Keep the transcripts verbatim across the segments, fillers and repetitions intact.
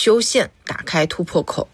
修宪打开突破口。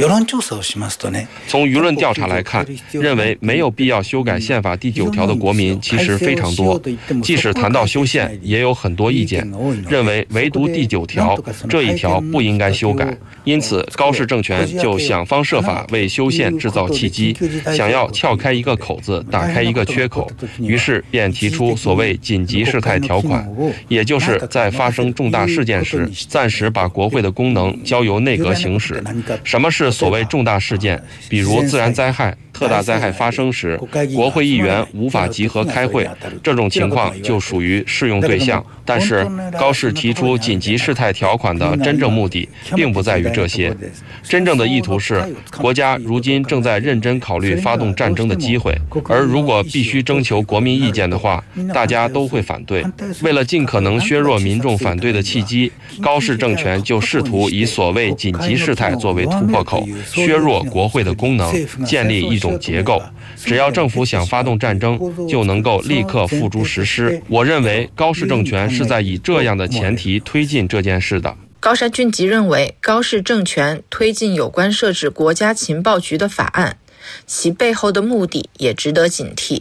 从舆论调查来看，认为没有必要修改宪法第九条的国民其实非常多。即使谈到修宪，也有很多意见，认为唯独第九条这一条不应该修改。因此，高市政权就想方设法为修宪制造契机，想要撬开一个口子，打开一个缺口，于是便提出所谓紧急事态条款，也就是在发生重大事件时，暂时把国会的功能交由内阁行使。什么是所谓重大事件？比如自然灾害、特大灾害发生时，国会议员无法集合开会，这种情况就属于适用对象。但是高市提出紧急事态条款的真正目的并不在于这些，真正的意图是国家如今正在认真考虑发动战争的机会，而如果必须征求国民意见的话，大家都会反对。为了尽可能削弱民众反对的契机，高市政权就试图以所谓紧急事态作为突破口，削弱国会的功能，建立一种结构，只要政府想发动战争，就能够立刻付诸实施。我认为高市政权是在以这样的前提推进这件事的。 高山俊吉认为，高市政权推进有关设置国家情报局的法案，其背后的目的也值得警惕。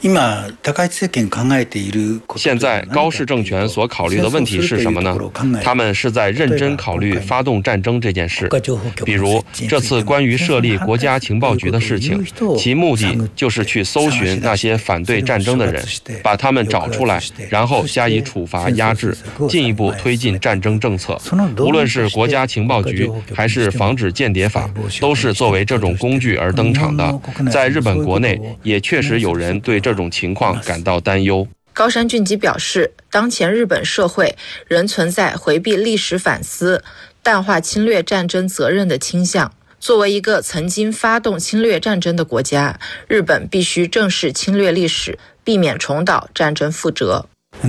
现在高市政权所考虑的问题是什么呢？他们是在认真考虑发动战争这件事。比如这次关于设立国家情报局的事情，其目的就是去搜寻那些反对战争的人，把他们找出来，然后加以处罚压制，进一步推进战争政策。无论是国家情报局还是防止间谍法，都是作为这种工具而登场的。在日本国内也确实有人对这种情况感到担忧。 高山俊吉表示，当前日本社会仍存在回避历史反思、淡化侵略战争责任的倾向。作为一个曾经发动侵略战争的国家，日本必须正视侵略历史，避免重蹈战争覆辙。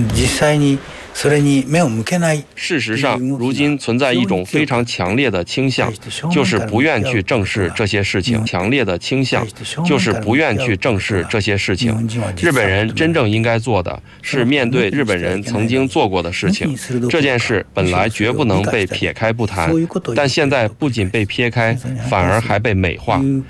事实上，如今存在一种非常强烈的倾向，就是不愿去正视这些事情。强烈的倾向就是不愿去正视这些事情。日本人真正应该做的是面对日本人曾经做过的事情。这件事本来绝不能被撇开不谈，但现在不仅被撇开，反而还被美化。